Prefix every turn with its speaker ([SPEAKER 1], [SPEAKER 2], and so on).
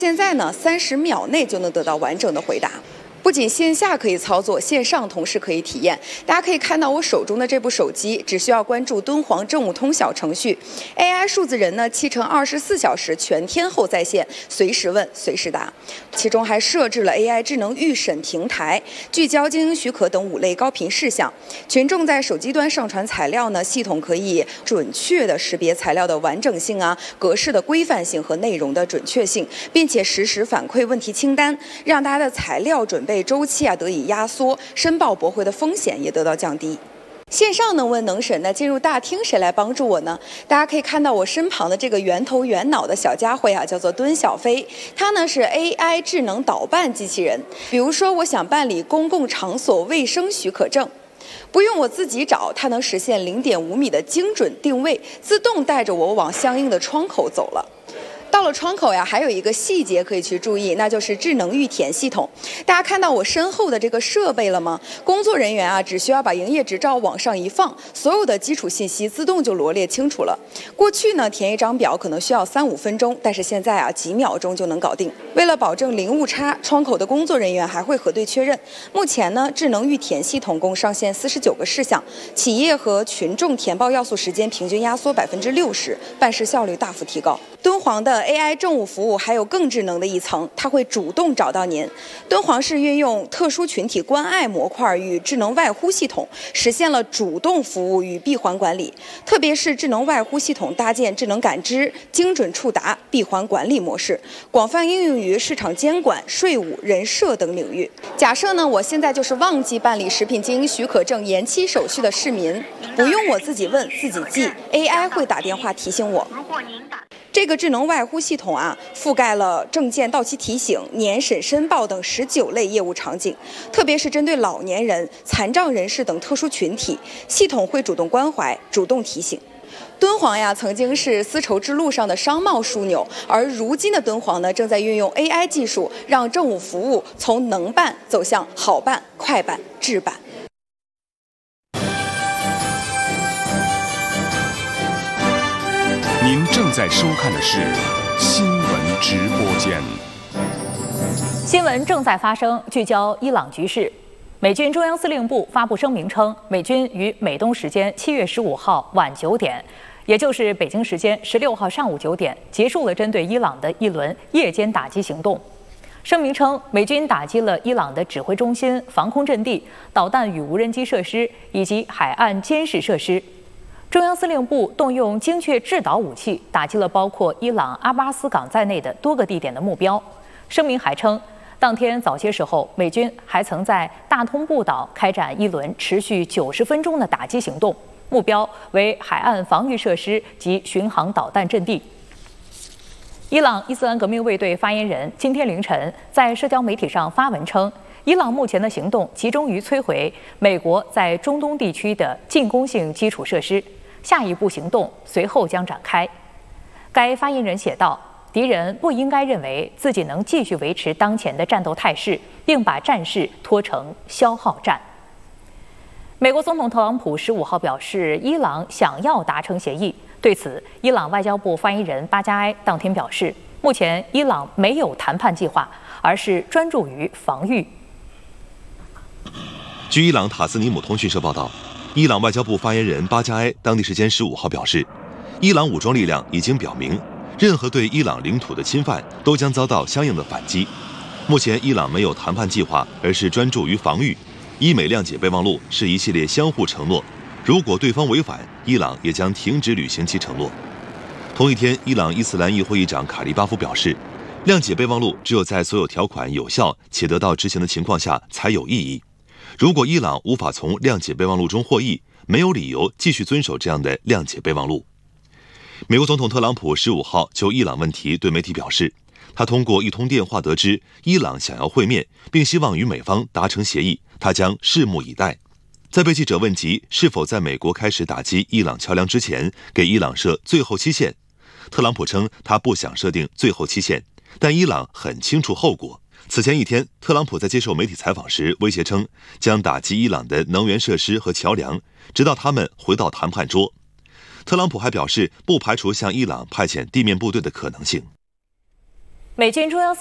[SPEAKER 1] 现在呢，30秒内就能得到完整的回答。不仅线下可以操作，线上同时可以体验。大家可以看到我手中的这部手机，只需要关注敦煌政务通小程序 ，AI 数字人呢7乘24小时全天候在线，随时问随时答。其中还设置了 AI 智能预审平台，聚焦经营许可等5类高频事项。群众在手机端上传材料呢，系统可以准确地识别材料的完整性啊、格式的规范性和内容的准确性，并且实时反馈问题清单，让大家的材料准备周期啊得以压缩，申报驳回的风险也得到降低。线上能问能审，那进入大厅谁来帮助我呢？大家可以看到我身旁的这个圆头圆脑的小家伙呀，叫做敦小飞，它呢是 AI 智能导办机器人。比如说，我想办理公共场所卫生许可证，不用我自己找，它能实现0.5米的精准定位，自动带着我往相应的窗口走了。到了窗口呀，还有一个细节可以去注意，那就是智能预填系统。大家看到我身后的这个设备了吗？工作人员啊，只需要把营业执照往上一放，所有的基础信息自动就罗列清楚了。过去呢，填一张表可能需要3-5分钟，但是现在啊，几秒钟就能搞定。为了保证零误差，窗口的工作人员还会核对确认。目前呢，智能预填系统共上线49个事项，企业和群众填报要素时间平均压缩60%，办事效率大幅提高。敦煌的AI 政务服务还有更智能的一层，它会主动找到您。敦煌市运用特殊群体关爱模块与智能外呼系统，实现了主动服务与闭环管理。特别是智能外呼系统搭建智能感知、精准触达、闭环管理模式，广泛应用于市场监管、税务、人社等领域。假设呢，我现在就是忘记办理食品经营许可证延期手续的市民，不用我自己问自己记 ，AI 会打电话提醒我。这个智能外呼系统啊，覆盖了证件到期提醒、年审申报等19类业务场景，特别是针对老年人、残障人士等特殊群体，系统会主动关怀、主动提醒。敦煌呀，曾经是丝绸之路上的商贸枢纽，而如今的敦煌呢，正在运用 AI 技术，让政务服务从能办走向好办、快办、智办。
[SPEAKER 2] 您正在收看的是新闻直播间。
[SPEAKER 3] 新闻正在发生，聚焦伊朗局势。美军中央司令部发布声明称，美军于美东时间7月15号晚9点，也就是北京时间16号上午9点，结束了针对伊朗的一轮夜间打击行动。声明称，美军打击了伊朗的指挥中心、防空阵地、导弹与无人机设施以及海岸监视设施。中央司令部动用精确制导武器，打击了包括伊朗阿巴斯港在内的多个地点的目标。声明还称，当天早些时候，美军还曾在大通布岛开展一轮持续90分钟的打击行动，目标为海岸防御设施及巡航导弹阵地。伊朗伊斯兰革命卫队发言人今天凌晨在社交媒体上发文称，伊朗目前的行动集中于摧毁美国在中东地区的进攻性基础设施。下一步行动随后将展开。该发言人写道：“敌人不应该认为自己能继续维持当前的战斗态势，并把战事拖成消耗战。”美国总统特朗普15号表示，伊朗想要达成协议。对此，伊朗外交部发言人巴加埃当天表示，目前伊朗没有谈判计划，而是专注于防御。
[SPEAKER 4] 据伊朗塔斯尼姆通讯社报道，伊朗外交部发言人巴加埃当地时间15号表示，伊朗武装力量已经表明，任何对伊朗领土的侵犯都将遭到相应的反击。目前伊朗没有谈判计划，而是专注于防御。伊美谅解备忘录是一系列相互承诺，如果对方违反，伊朗也将停止履行其承诺。同一天，伊朗伊斯兰议会议长卡利巴夫表示，谅解备忘录只有在所有条款有效且得到执行的情况下才有意义。如果伊朗无法从谅解备忘录中获益，没有理由继续遵守这样的谅解备忘录。美国总统特朗普15号就伊朗问题对媒体表示，他通过一通电话得知伊朗想要会面，并希望与美方达成协议，他将拭目以待。在被记者问及是否在美国开始打击伊朗桥梁之前给伊朗设最后期限，特朗普称他不想设定最后期限，但伊朗很清楚后果。此前一天，特朗普在接受媒体采访时威胁称，将打击伊朗的能源设施和桥梁，直到他们回到谈判桌。特朗普还表示，不排除向伊朗派遣地面部队的可能性。
[SPEAKER 3] 美军中央